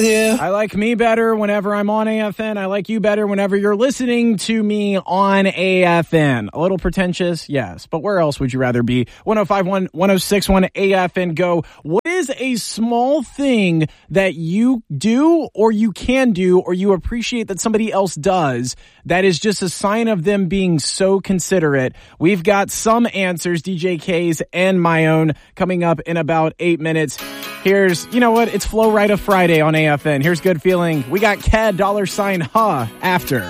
Yeah. I like me better whenever I'm on AFN. I like you better whenever you're listening to me on AFN. A little pretentious, yes. But where else would you rather be? 105.1, 106.1 AFN Go. What is a small thing that you do or you can do or you appreciate that somebody else does that is just a sign of them being so considerate? We've got some answers, DJ K's and my own, coming up in about 8 minutes. Here's, you know what? It's Flow Rida Friday on AFN. Here's Good Feeling. We got CAD $, after.